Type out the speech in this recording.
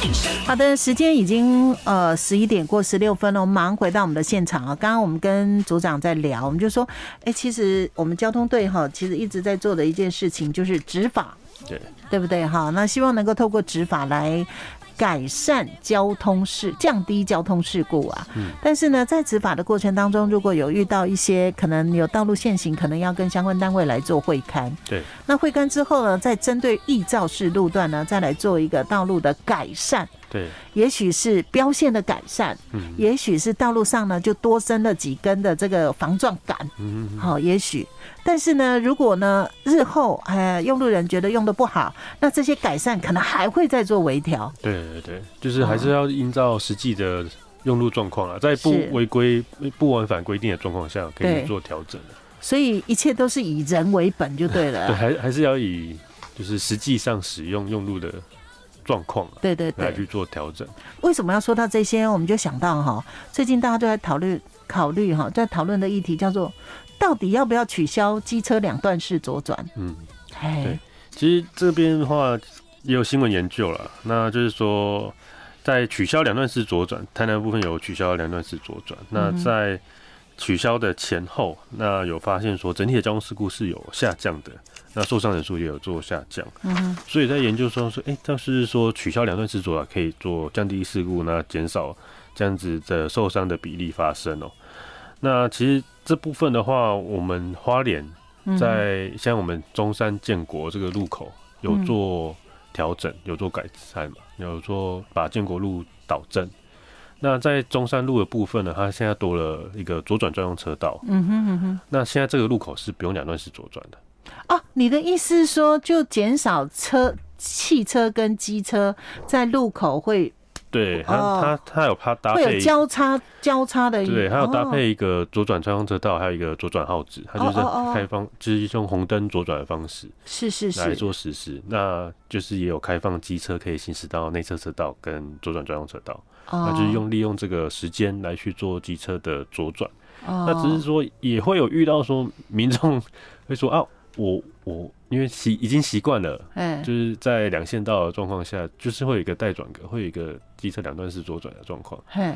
好的，时间已经11点过16分了，我们马上回到我们的现场啊。刚刚我们跟组长在聊，我们就说，其实我们交通队其实一直在做的一件事情就是执法，对不对哈？那希望能够透过执法来改善降低交通事故啊。但是呢，在执法的过程当中，如果有遇到一些可能有道路限行，可能要跟相关单位来做会勘。 对， 那会勘之后呢，再针对易肇事路段呢，再来做一个道路的改善。 对， 也许是标线的改善，也许是道路上呢就多生了几根的这个防撞杆，好，也许。但是呢，如果呢日后用路人觉得用的不好，那这些改善可能还会再做微调。 对对对，就是还是要依照实际的用路状况啊，在不违规、不违反规定的状况下，可以做调整。 所以一切都是以人为本就对了。 对，还是要以就是实际上使用路的状况，对对对，来去做调整。 为什么要说到这些？我们就想到最近大家都在考虑在讨论的议题叫做，到底要不要取消机车两段式左转？ 对，其实这边的话也有新闻研究了，那就是说，在取消两段式左转，台南部分有取消两段式左转，那在取消的前后，那有发现说整体的交通事故是有下降的。那受伤人数也有做下降，所以在研究说，就是说取消两段式左转可以做降低事故，那减少这样子的受伤的比例发生哦。那其实这部分的话，我们花莲在像我们中山建国这个路口有做调整，有做改善嘛，有做把建国路导正。那在中山路的部分呢，它现在多了一个左转专用车道。那现在这个路口是不用两段式左转的。 你的意思是说，就减少汽车跟机车在路口会， 对，它有搭配会有交叉的， 对，还有搭配一个左转专用车道，还有一个左转号志，它就是开放，就是用红灯左转的方式，是来做实施。那就是也有开放机车可以行驶到内侧车道跟左转专用车道，那就是利用这个时间来去做机车的左转。那只是说也会有遇到说民众会说我因为已经习惯了，就是在两线道的状况下，就是会有一个带转格，会有一个机车两段式左转的状况。